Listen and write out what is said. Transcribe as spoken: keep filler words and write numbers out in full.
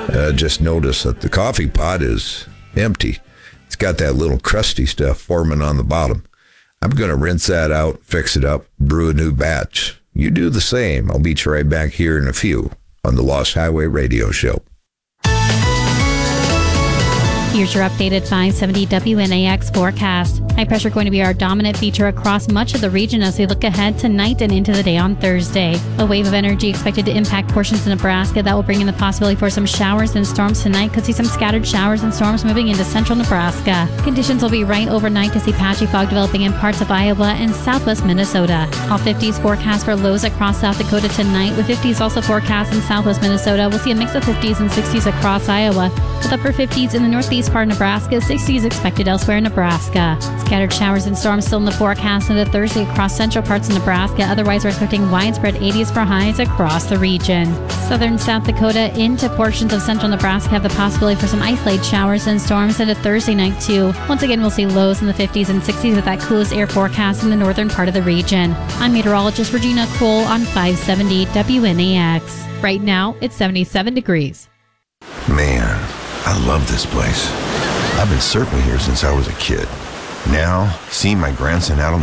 Uh, just notice that the coffee pot is empty. It's got that little crusty stuff forming on the bottom. I'm going to rinse that out, fix it up, brew a new batch. You do the same. I'll meet you right back here in a few on the Lost Highway Radio Show. Here's your updated five seventy W N A X forecast. High pressure going to be our dominant feature across much of the region as we look ahead tonight and into the day on Thursday. A wave of energy expected to impact portions of Nebraska that will bring in the possibility for some showers and storms tonight. Could see some scattered showers and storms moving into central Nebraska. Conditions will be right overnight to see patchy fog developing in parts of Iowa and southwest Minnesota. All fifties forecast for lows across South Dakota tonight, with fifties also forecast in southwest Minnesota. We'll see a mix of fifties and sixties across Iowa, with upper fifties in the northeast part of Nebraska, sixties expected elsewhere in Nebraska. Scattered showers and storms still in the forecast into Thursday across central parts of Nebraska. Otherwise, we're expecting widespread eighties for highs across the region. Southern South Dakota into portions of central Nebraska have the possibility for some isolated showers and storms into Thursday night too. Once again, we'll see lows in the fifties and sixties with that coolest air forecast in the northern part of the region. I'm meteorologist Regina Cole on five seventy W N A X. Right now, it's seventy-seven degrees. Man, I love this place. I've been surfing here since I was a kid. Now, seeing my grandson out on